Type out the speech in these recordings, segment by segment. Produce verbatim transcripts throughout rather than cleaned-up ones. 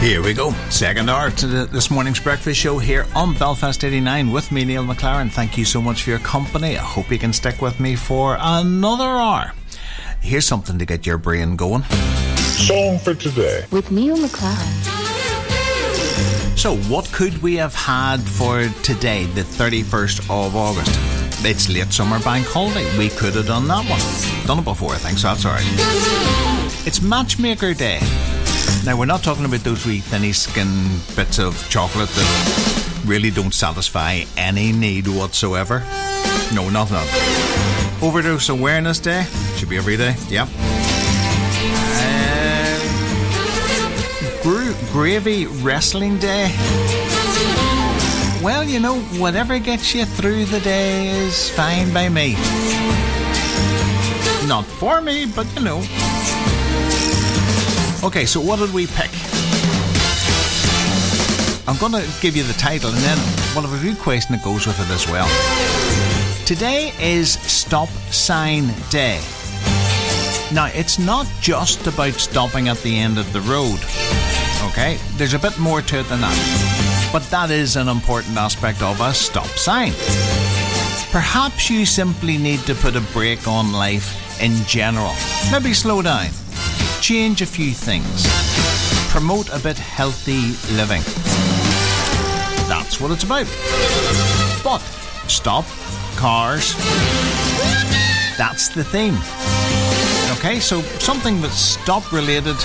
Here we go. Second hour to the, this morning's breakfast show here on Belfast eighty-nine with me, Neil McLaren. Thank you so much for your company. I hope you can stick with me for another hour. Here's something to get your brain going. Song for today with Neil McLaren. So, what could we have had for today, the thirty-first of August? It's late summer bank holiday. We could have done that one. Done it before, I think, so that's alright. It's Matchmaker Day. Now, we're not talking about those wee thinny skin bits of chocolate that really don't satisfy any need whatsoever. No, not that. Overdose Awareness Day. Should be every day. Yep. Uh, Gro- Gravy Wrestling Day. Well, you know, whatever gets you through the day is fine by me. Not for me, but you know. Okay, so what did we pick? I'm going to give you the title and then we'll have a good question that goes with it as well. Today is Stop Sign Day. Now, it's not just about stopping at the end of the road. Okay? There's a bit more to it than that. But that is an important aspect of a stop sign. Perhaps you simply need to put a brake on life in general. Maybe slow down. Change a few things. Promote a bit healthy living. That's what it's about. But stop, cars. That's the theme. Okay, so something that's stop related.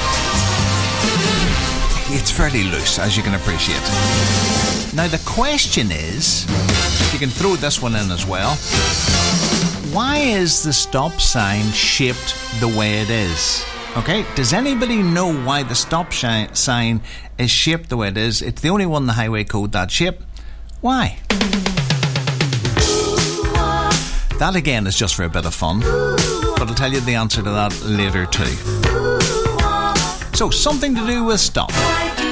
It's fairly loose, as you can appreciate. Now the question is, you can throw this one in as well. Why is the stop sign shaped the way it is? Okay, does anybody know why the stop shi- sign is shaped the way it is? It's the only one in the highway code that shape. Why? That again is just for a bit of fun, but I'll tell you the answer to that later too. So, something to do with stop.